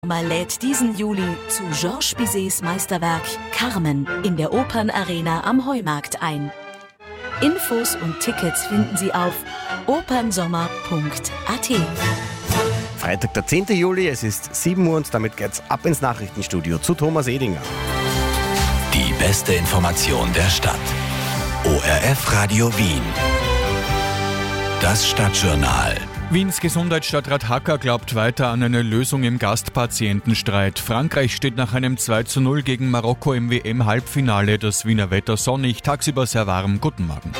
lädt diesen Juli zu Georges Bizets Meisterwerk Carmen in der Opernarena am Heumarkt ein. Infos und Tickets finden Sie auf opernsommer.at. Freitag, der 10. Juli, es ist 7 Uhr und damit geht's ab ins Nachrichtenstudio zu Thomas Edinger. Die beste Information der Stadt. ORF Radio Wien. Das Stadtjournal. Wiens Gesundheitsstadtrat Hacker glaubt weiter an eine Lösung im Gastpatientenstreit. Frankreich steht nach einem 2:0 gegen Marokko im WM-Halbfinale. Das Wiener Wetter sonnig, tagsüber sehr warm. Guten Morgen.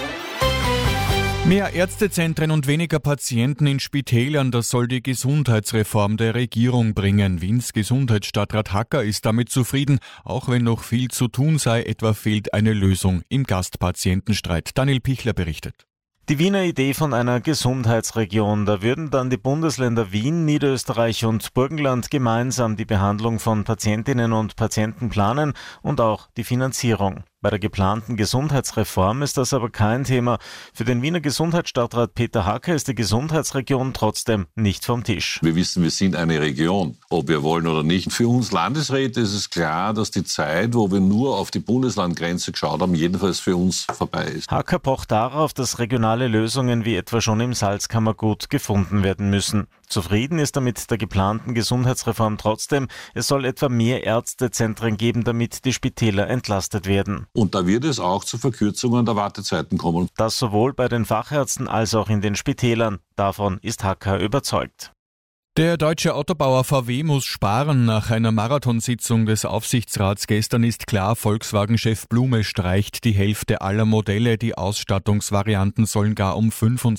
Mehr Ärztezentren und weniger Patienten in Spitälern, das soll die Gesundheitsreform der Regierung bringen. Wiens Gesundheitsstadtrat Hacker ist damit zufrieden, auch wenn noch viel zu tun sei, etwa fehlt eine Lösung im Gastpatientenstreit. Daniel Pichler berichtet. Die Wiener Idee von einer Gesundheitsregion, da würden dann die Bundesländer Wien, Niederösterreich und Burgenland gemeinsam die Behandlung von Patientinnen und Patienten planen und auch die Finanzierung. Bei der geplanten Gesundheitsreform ist das aber kein Thema. Für den Wiener Gesundheitsstadtrat Peter Hacker ist die Gesundheitsregion trotzdem nicht vom Tisch. Wir wissen, wir sind eine Region, ob wir wollen oder nicht. Für uns Landesräte ist es klar, dass die Zeit, wo wir nur auf die Bundeslandgrenze geschaut haben, jedenfalls für uns vorbei ist. Hacker pocht darauf, dass regionale Lösungen wie etwa schon im Salzkammergut gefunden werden müssen. Zufrieden ist er mit der geplanten Gesundheitsreform trotzdem. Es soll etwa mehr Ärztezentren geben, damit die Spitäler entlastet werden. Und da wird es auch zu Verkürzungen der Wartezeiten kommen. Das sowohl bei den Fachärzten als auch in den Spitälern. Davon ist Hacker überzeugt. Der deutsche Autobauer VW muss sparen. Nach einer Marathonsitzung des Aufsichtsrats gestern ist klar, Volkswagen-Chef Blume streicht die Hälfte aller Modelle. Die Ausstattungsvarianten sollen gar um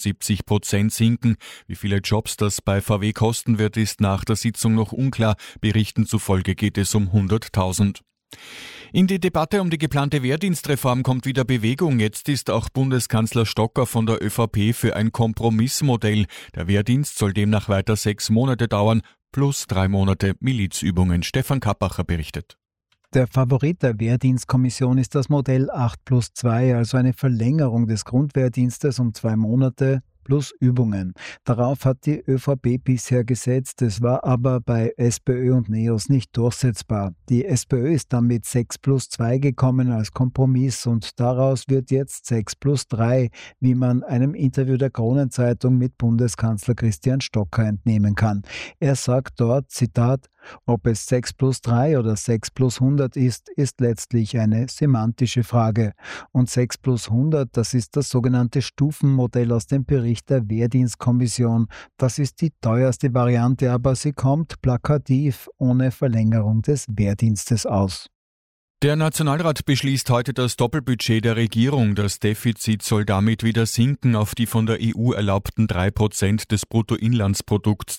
75% sinken. Wie viele Jobs das bei VW kosten wird, ist nach der Sitzung noch unklar. Berichten zufolge geht es um 100.000. In die Debatte um die geplante Wehrdienstreform kommt wieder Bewegung. Jetzt ist auch Bundeskanzler Stocker von der ÖVP für ein Kompromissmodell. Der Wehrdienst soll demnach weiter 6 Monate dauern, plus 3 Monate Milizübungen. Stefan Kappacher berichtet. Der Favorit der Wehrdienstkommission ist das Modell 8+2, also eine Verlängerung des Grundwehrdienstes um 2 Monate plus Übungen. Darauf hat die ÖVP bisher gesetzt, es war aber bei SPÖ und NEOS nicht durchsetzbar. Die SPÖ ist dann mit 6+2 gekommen als Kompromiss und daraus wird jetzt 6+3, wie man einem Interview der Kronenzeitung mit Bundeskanzler Christian Stocker entnehmen kann. Er sagt dort, Zitat, ob es 6+3 oder 6+100 ist letztlich eine semantische Frage. Und 6+100, das ist das sogenannte Stufenmodell aus dem Bericht der Wehrdienstkommission. Das ist die teuerste Variante, aber sie kommt plakativ ohne Verlängerung des Wehrdienstes aus. Der Nationalrat beschließt heute das Doppelbudget der Regierung. Das Defizit soll damit wieder sinken auf die von der EU erlaubten 3% des Bruttoinlandsprodukts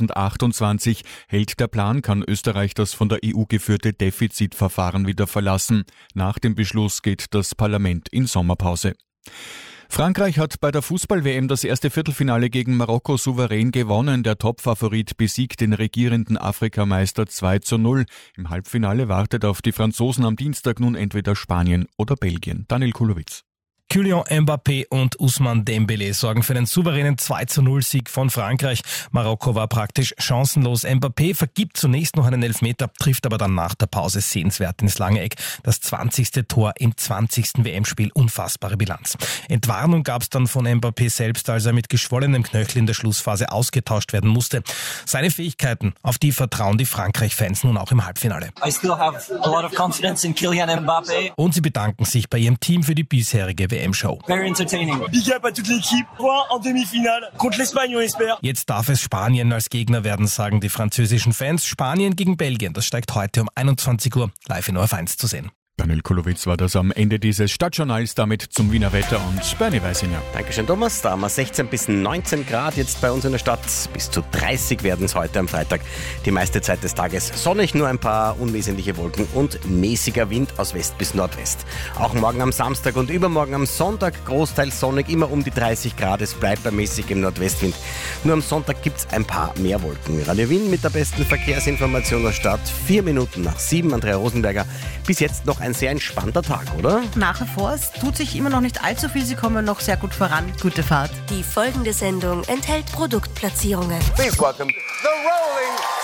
2028. Hält der Plan, kann Österreich das von der EU geführte Defizitverfahren wieder verlassen. Nach dem Beschluss geht das Parlament in Sommerpause. Frankreich hat bei der Fußball-WM das erste Viertelfinale gegen Marokko souverän gewonnen. Der Topfavorit besiegt den regierenden Afrikameister 2:0. Im Halbfinale wartet auf die Franzosen am Dienstag nun entweder Spanien oder Belgien. Daniel Kulowitz. Kylian Mbappé und Ousmane Dembélé sorgen für einen souveränen 2:0-Sieg von Frankreich. Marokko war praktisch chancenlos. Mbappé vergibt zunächst noch einen Elfmeter, trifft aber dann nach der Pause sehenswert ins lange Eck. Das 20. Tor im 20. WM-Spiel, unfassbare Bilanz. Entwarnung gab es dann von Mbappé selbst, als er mit geschwollenem Knöchel in der Schlussphase ausgetauscht werden musste. Seine Fähigkeiten, auf die vertrauen die Frankreich-Fans nun auch im Halbfinale. I still have a lot of confidence in Kylian Mbappé. Und sie bedanken sich bei ihrem Team für die bisherige WM-Show. Very entertaining. Big up à toute l'équipe. Point en demi-finale contre l'Espagne, on espère. Jetzt darf es Spanien als Gegner werden, sagen die französischen Fans. Spanien gegen Belgien, das steigt heute um 21 Uhr live in ORF1 zu sehen. Daniel Kulowitz war das am Ende dieses Stadtjournals, damit zum Wiener Wetter und Bernie Weisinger. Dankeschön, Thomas. Da haben wir 16 bis 19 Grad jetzt bei uns in der Stadt. Bis zu 30 werden es heute am Freitag. Die meiste Zeit des Tages sonnig, nur ein paar unwesentliche Wolken und mäßiger Wind aus West bis Nordwest. Auch morgen am Samstag und übermorgen am Sonntag großteils sonnig, immer um die 30 Grad. Es bleibt bei mäßigem Nordwestwind. Nur am Sonntag gibt es ein paar mehr Wolken. Radio Wien mit der besten Verkehrsinformation der Stadt. 4 Minuten nach 7, Andrea Rosenberger. Bis jetzt noch ein sehr entspannter Tag, oder? Nach wie vor, es tut sich immer noch nicht allzu viel, sie kommen noch sehr gut voran. Gute Fahrt. Die folgende Sendung enthält Produktplatzierungen. Please welcome the Rolling